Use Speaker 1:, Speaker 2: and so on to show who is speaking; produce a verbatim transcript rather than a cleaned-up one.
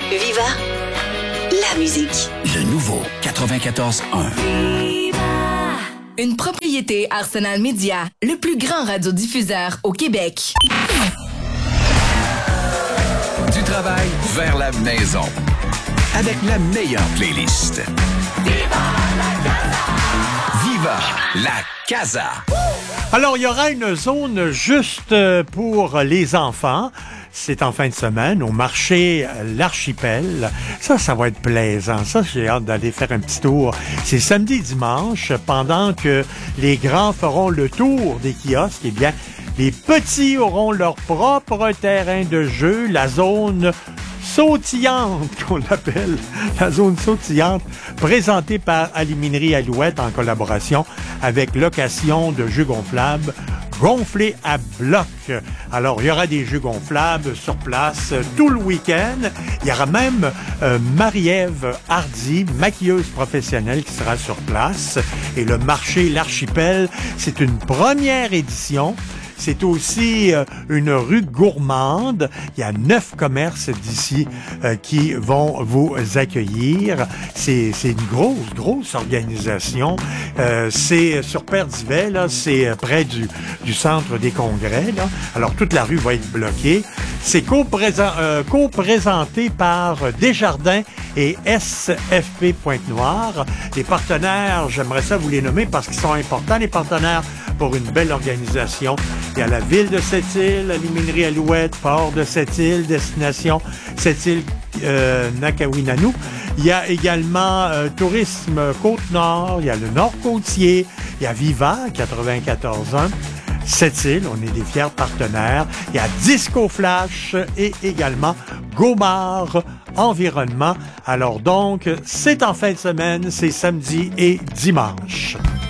Speaker 1: Viva la musique.
Speaker 2: Le nouveau quatre-vingt-quatorze un.
Speaker 3: Une propriété Arsenal Média, le plus grand radiodiffuseur au Québec.
Speaker 2: Du travail vers la maison. Avec la meilleure playlist. Viva la Casa! Viva la Casa!
Speaker 4: Alors, il y aura une zone juste pour les enfants. C'est en fin de semaine au marché L'Archipel. Ça, ça va être plaisant. Ça, j'ai hâte d'aller faire un petit tour. C'est samedi et dimanche, pendant que les grands feront le tour des kiosques. Eh bien, les petits auront leur propre terrain de jeu, la zone sautillante, qu'on l'appelle, la zone sautillante, présentée par Aluminerie Alouette en collaboration avec Location de jeux gonflables gonflés à bloc. Alors, il y aura des jeux gonflables sur place tout le week-end. Il y aura même euh, Marie-Ève Hardy, maquilleuse professionnelle, qui sera sur place. Et le marché L'Archipel, c'est une première édition. C'est aussi euh, une rue gourmande. Il y a neuf commerces d'ici euh, qui vont vous accueillir. C'est, c'est une grosse, grosse organisation. Euh, c'est sur Perdivet, là, c'est près du, du centre des congrès, là. Alors, toute la rue va être bloquée. C'est co-présent, euh, co-présenté par Desjardins et S F P Pointe-Noire. Les partenaires, j'aimerais ça vous les nommer parce qu'ils sont importants, les partenaires pour une belle organisation. Il y a la ville de Sept-Îles, Aluminerie Alouette, Port de Sept-Îles, Destination Sept-Îles euh, Nakawinanu. Il y a également euh, Tourisme Côte-Nord, il y a le Nord-Côtier, il y a Viva quatre-vingt-quatorze ans. Sept-Îles, on est des fiers partenaires. Il y a Disco Flash et également Gomard Environnement. Alors donc, c'est en fin de semaine, c'est samedi et dimanche.